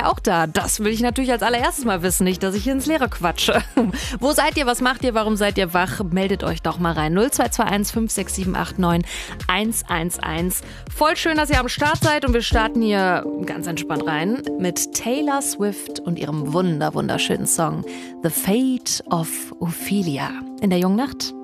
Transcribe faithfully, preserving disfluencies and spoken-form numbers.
ihr auch da? Das will ich natürlich als allererstes mal wissen, nicht, dass ich hier ins Leere quatsche. Wo seid ihr, was macht ihr, warum seid ihr wach? Meldet euch doch mal rein. null zwei zwei eins fünf sechs sieben acht neun eins eins eins. Voll schön, dass ihr am Start seid und wir starten hier ganz entspannt rein mit Taylor Swift und ihrem wunder wunderschönen Song The Fate of Ophelia in der Jungen Nacht.